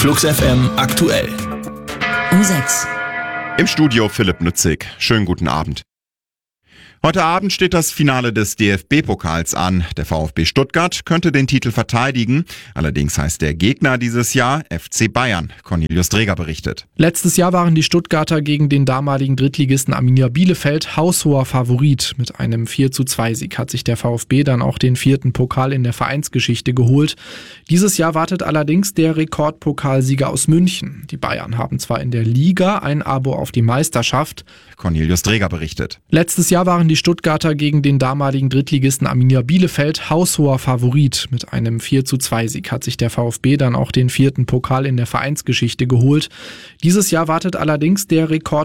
Flux FM aktuell. Um 6. Im Studio Philipp Nützig. Schönen guten Abend. Heute Abend steht das Finale des DFB-Pokals an. Der VfB Stuttgart könnte den Titel verteidigen. Allerdings heißt der Gegner dieses Jahr FC Bayern. Cornelius Dreger berichtet. Letztes Jahr waren die Stuttgarter gegen den damaligen Drittligisten Arminia Bielefeld haushoher Favorit. Mit einem 4:2-Sieg hat sich der VfB dann auch den 4. Pokal in der Vereinsgeschichte geholt. Dieses Jahr wartet allerdings der Rekordpokalsieger aus München. Die Bayern haben zwar in der Liga ein Abo auf die Meisterschaft. Cornelius Dreger berichtet. Letztes Jahr waren die Stuttgarter gegen den damaligen Drittligisten Arminia Bielefeld haushoher Favorit. Mit einem 4:2-Sieg hat sich der VfB dann auch den 4. Pokal in der Vereinsgeschichte geholt. Dieses Jahr wartet allerdings der